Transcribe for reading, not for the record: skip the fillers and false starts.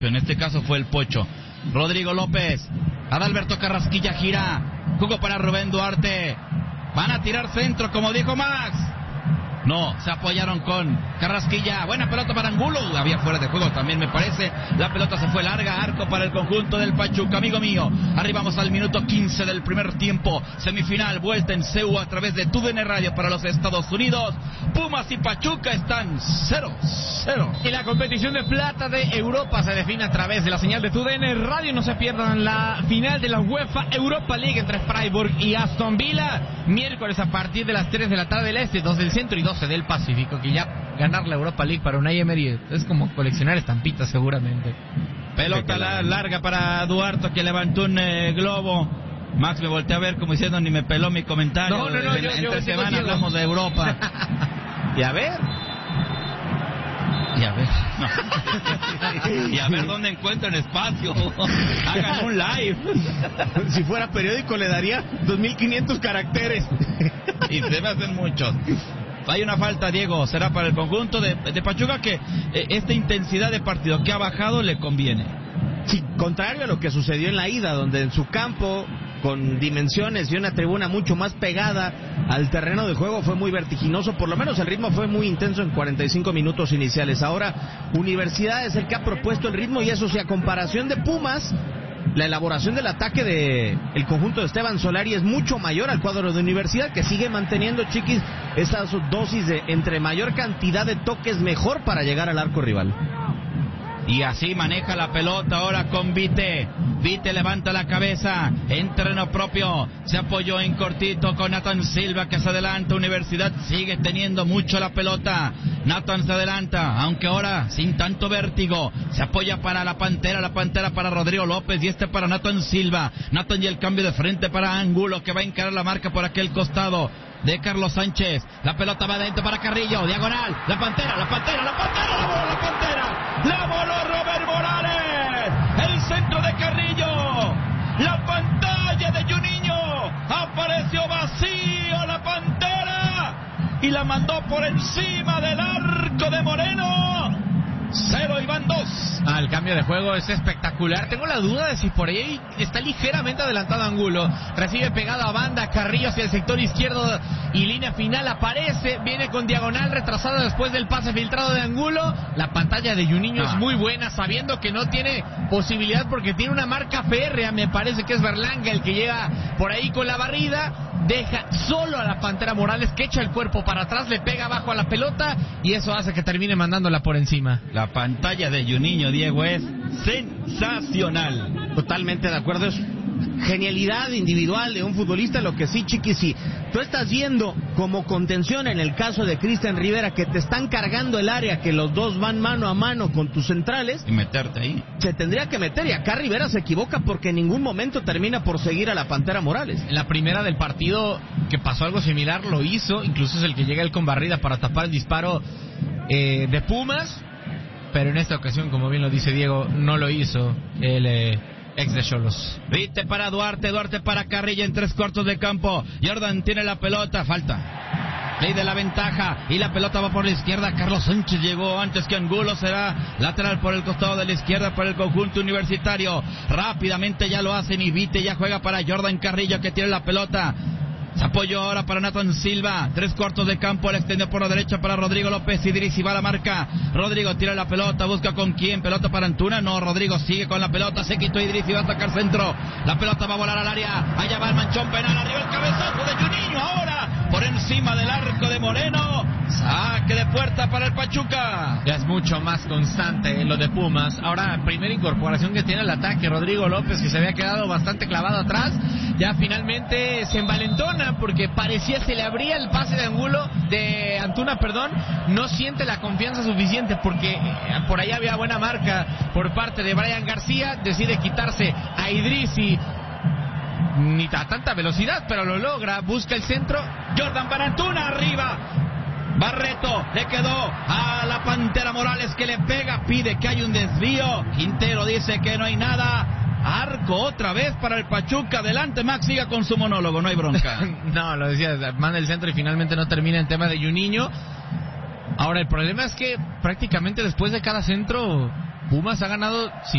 En este caso fue el Pocho. Rodrigo López. Adalberto Carrasquilla gira. Jugó para Rubén Duarte. Van a tirar centro, como dijo Max. No, se apoyaron con Carrasquilla. Buena pelota para Angulo. Había fuera de juego también, me parece. La pelota se fue larga. Arco para el conjunto del Pachuca. Amigo mío, arribamos al minuto 15 del primer tiempo. Semifinal, vuelta en CEU a través de TUDN Radio para los Estados Unidos. Pumas y Pachuca están 0-0. Y la competición de plata de Europa se define a través de la señal de TUDN Radio. No se pierdan la final de la UEFA Europa League entre Freiburg y Aston Villa. Miércoles a partir de las 3 de la tarde del Este, 2 del Centro y 12 del Pacífico. Que ya ganar la Europa League para Unai Emery es como coleccionar estampitas seguramente. Pelota larga para Duarte, que levantó un globo. Max me volteó a ver como diciendo ni me peló mi comentario. No, entre semana hablamos de Europa. Y a ver. No. Y a ver dónde encuentran espacio. Hagan un live. Si fuera periódico le daría 2.500 caracteres. Y se me hacen muchos. Hay una falta, Diego. Será para el conjunto de Pachuca, que esta intensidad de partido que ha bajado le conviene. Sí, contrario a lo que sucedió en la ida, donde en su campo, con dimensiones y una tribuna mucho más pegada al terreno de juego, fue muy vertiginoso. Por lo menos el ritmo fue muy intenso en 45 minutos iniciales. Ahora Universidad es el que ha propuesto el ritmo, y eso sí, a comparación de Pumas, la elaboración del ataque de el conjunto de Esteban Solari es mucho mayor al cuadro de Universidad, que sigue manteniendo, Chiquis, esa dosis de entre mayor cantidad de toques mejor para llegar al arco rival. Y así maneja la pelota ahora con Vite. Vite levanta la cabeza en terreno propio. Se apoyó en cortito con Nathan Silva, que se adelanta. Universidad sigue teniendo mucho la pelota. Nathan se adelanta, aunque ahora sin tanto vértigo. Se apoya para la Pantera para Rodrigo López, y para Nathan Silva. Nathan, y el cambio de frente para Angulo, que va a encarar la marca por aquel costado de Carlos Sánchez. La pelota va adentro para Carrillo, diagonal. La Pantera. La voló Robert Morales. El centro de Carrillo. La pantalla de Juninho. Apareció vacío la Pantera y la mandó por encima del arco de Moreno. 0 y van 2. El cambio de juego es espectacular. Tengo la duda de si por ahí está ligeramente adelantado Angulo. Recibe pegado a banda, Carrillo hacia el sector izquierdo y línea final aparece. Viene con diagonal retrasado después del pase filtrado de Angulo. La pantalla de Juninho es muy buena, sabiendo que no tiene posibilidad porque tiene una marca férrea. Me parece que es Berlanga el que llega por ahí con la barrida. Deja solo a la Pantera Morales, que echa el cuerpo para atrás, le pega abajo a la pelota y eso hace que termine mandándola por encima. La pantalla de Juninho, Diego, es sensacional. Totalmente de acuerdo, es genialidad individual de un futbolista. Lo que sí, Chiqui, sí, tú estás viendo como contención en el caso de Cristian Rivera, que te están cargando el área, que los dos van mano a mano con tus centrales, y meterte ahí. Se tendría que meter, y acá Rivera se equivoca porque en ningún momento termina por seguir a la Pantera Morales. En la primera del partido que pasó algo similar lo hizo, incluso es el que llega él con barrida para tapar el disparo de Pumas, pero en esta ocasión, como bien lo dice Diego, no lo hizo el ex de Xolos. Vite para Duarte para Carrillo en 3/4 de campo. Jordan tiene la pelota, falta. Ley de la ventaja, y la pelota va por la izquierda. Carlos Sánchez llegó antes que Angulo. Será lateral por el costado de la izquierda para el conjunto universitario. Rápidamente ya lo hacen, y Vite ya juega para Jordan Carrillo, que tiene la pelota. Se apoyó ahora para Nathan Silva. 3/4 de campo, la extendió por la derecha para Rodrigo López. Idrissi va a la marca. Rodrigo tira la pelota, busca con quién. Pelota para Antuna. No, Rodrigo sigue con la pelota. Se quitó Idrissi, va a sacar centro. La pelota va a volar al área. Allá va el manchón penal. Arriba el cabezazo de Juninho. Ahora por encima del arco de Moreno. Saque de puerta para el Pachuca. Ya es mucho más constante lo de Pumas. Ahora, primera incorporación que tiene el ataque, Rodrigo López, que se había quedado bastante clavado atrás. Ya finalmente se envalentona, porque parecía se le abría el pase de Antuna, no siente la confianza suficiente, porque por ahí había buena marca por parte de Brian García. Decide quitarse a Idrissi, ni a tanta velocidad, pero lo logra. Busca el centro, Jordan para Antuna, arriba Barreto, le quedó a la Pantera Morales, que le pega, pide que hay un desvío. Quintero dice que no hay nada. Arco otra vez para el Pachuca. Adelante, Max, siga con su monólogo, no hay bronca. No, lo decía, manda el centro y finalmente no termina en tema de Juninho. Ahora, el problema es que prácticamente después de cada centro Pumas ha ganado